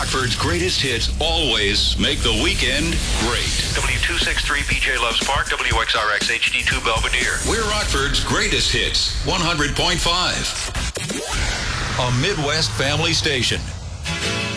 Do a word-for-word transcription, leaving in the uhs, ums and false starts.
Rockford's greatest hits always make the weekend great. W two sixty-three B J Loves Park, W X R X H D two Belvedere. We're Rockford's greatest hits, one hundred point five. A Midwest family station.